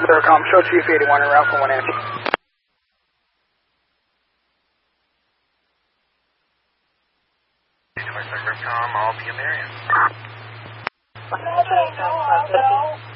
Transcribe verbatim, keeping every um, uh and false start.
Vericom, show Chief eighty-one and route for one Nancy. Vericom, I'll be a Marion.